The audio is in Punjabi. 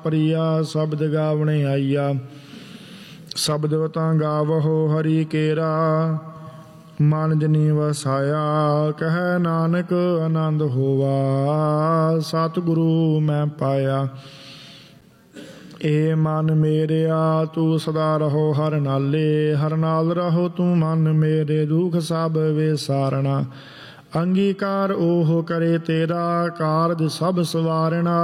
ਪ੍ਰਿਆ ਸ਼ਬਦ ਗਾਵਣੇ ਆਈਆ। ਸ਼ਬਦ ਤਾਂ ਗਾਵਹੋ ਹਰੀ ਕੇਰਾ, ਮਨ ਜਨੀ ਵਸਾਇਆ। ਕਹਿ ਨਾਨਕ ਆਨੰਦ ਹੋਵਾ, ਸਤਿਗੁਰੂ ਮੈਂ ਪਾਇਆ। ਏ ਮਨ ਮੇਰਿਆ ਤੂੰ ਸਦਾ ਰਹੋ ਹਰ ਨਾਲੇ, ਹਰ ਨਾਲ ਰਹੋ ਤੂੰ ਮਨ ਮੇਰੇ, ਦੁਖ ਸਭ ਵਿਸਾਰਣਾ। ਅੰਗੀਕਾਰ ਉਹ ਕਰੇ ਤੇਰਾ, ਕਾਰਜ ਸਭ ਸਵਾਰਣਾ।